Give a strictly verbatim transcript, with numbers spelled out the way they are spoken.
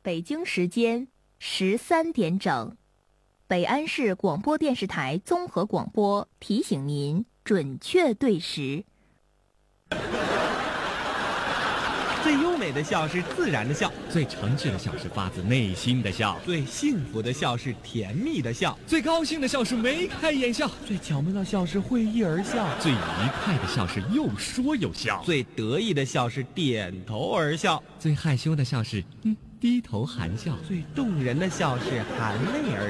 北京时间十三点整，北安市广播电视台综合广播提醒您准确对时。 最优美的笑是自然的笑， 最诚挚的笑是发自内心的笑， 最幸福的笑是甜蜜的笑， 最高兴的笑是眉开眼笑， 最巧妙的笑是会意而笑， 最愉快的笑是又说又笑， 最得意的笑是点头而笑， 最害羞的笑是嗯低头含笑， 最动人的笑是含泪而笑。